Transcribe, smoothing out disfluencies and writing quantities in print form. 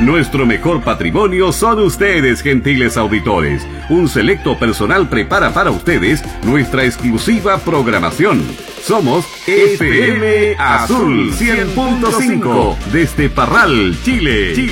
Nuestro mejor patrimonio son ustedes, gentiles auditores. Un selecto personal prepara para ustedes nuestra exclusiva programación. Somos FM Azul 100.5 desde Parral, Chile.